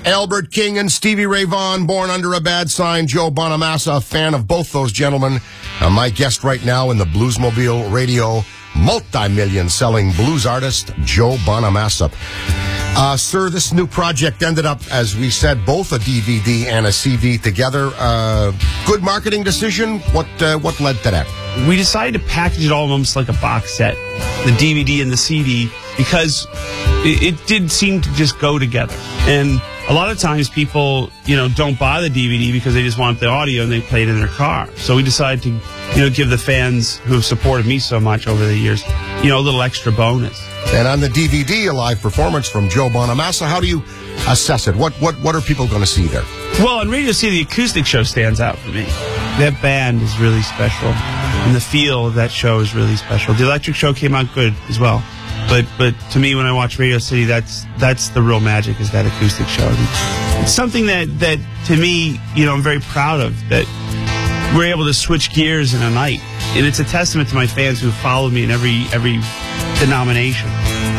Albert King and Stevie Ray Vaughan, born under a bad sign. Joe Bonamassa, a fan of both those gentlemen. My guest right now in the Bluesmobile Radio, multi-million selling blues artist, Joe Bonamassa. Sir, this new project ended up, as we said, both a DVD and a CD together. Good marketing decision? What led to that? We decided to package it all almost like a box set, the DVD and the CD, because it did seem to just go together. And a lot of times people, don't buy the DVD because they just want the audio and they play it in their car. So we decided to, give the fans who have supported me so much over the years, a little extra bonus. And on the DVD, a live performance from Joe Bonamassa. How do you assess it? What are people going to see there? Well, on Radio City, the acoustic show stands out for me. That band is really special, and the feel of that show is really special. The electric show came out good as well, but to me, when I watch Radio City, that's the real magic, is that acoustic show. It's something that to me, I'm very proud of, that we're able to switch gears in a night, and it's a testament to my fans who followed me in every denomination.